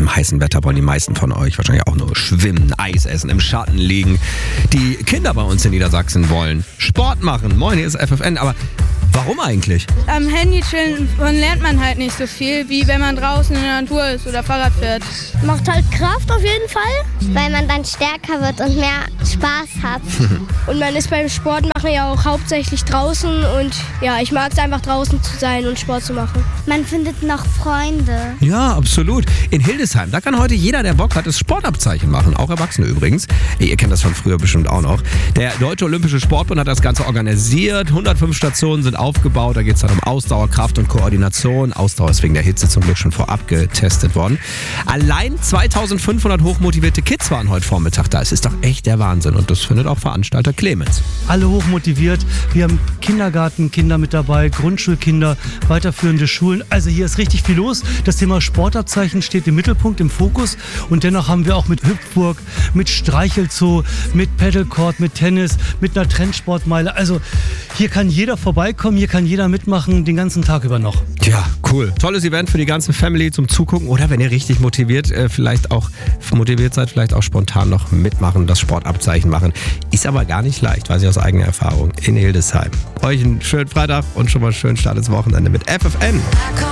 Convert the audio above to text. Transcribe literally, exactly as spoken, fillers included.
diesem heißen Wetter wollen die meisten von euch wahrscheinlich auch nur schwimmen, Eis essen, im Schatten liegen. Die Kinder bei uns in Niedersachsen wollen Sport machen. Moin, hier ist F F N, aber warum eigentlich? Am Handy chillen und lernt man halt nicht so viel, wie wenn man draußen in der Natur ist oder Fahrrad fährt. Macht halt Kraft auf jeden Fall, weil man dann stärker wird und mehr Spaß hat. Und man ist beim Sport machen ja auch hauptsächlich draußen und ja, ich mag es einfach draußen zu sein und Sport zu machen. Man findet noch Freunde. Ja, absolut. In Hildesheim, da kann heute jeder, der Bock hat, das Sportabzeichen machen. Auch Erwachsene übrigens. Ihr kennt das von früher bestimmt auch noch. Der Deutsche Olympische Sportbund hat das Ganze organisiert. hundertfünf Stationen sind aufgebaut. Da geht es dann um Ausdauer, Kraft und Koordination. Ausdauer ist wegen der Hitze zum Glück schon vorab getestet worden. Allein zweitausendfünfhundert hochmotivierte Kids waren heute Vormittag da. Es ist doch echt der Wahnsinn. Und das findet auch Veranstalter Clemens. Alle hochmotiviert. Wir haben Kindergartenkinder mit dabei, Grundschulkinder, weiterführende Schulen. Also hier ist richtig viel los. Das Thema Sportabzeichen steht im Mittelpunkt, im Fokus. Und dennoch haben wir auch mit Hüpfburg, mit Streichelzoo, mit Paddlecourt, mit Tennis, mit einer Trendsportmeile. Also hier kann jeder vorbeikommen, hier kann jeder mitmachen, den ganzen Tag über noch. Ja, cool. Tolles Event für die ganze Family zum Zugucken. Oder wenn ihr richtig motiviert, äh, vielleicht auch motiviert seid, vielleicht auch spontan noch mitmachen, das Sportabzeichen machen. Ist aber gar nicht leicht, weiß ich aus eigener Erfahrung, in Hildesheim. Euch einen schönen Freitag und schon mal einen schönen Start ins Wochenende mit F F N.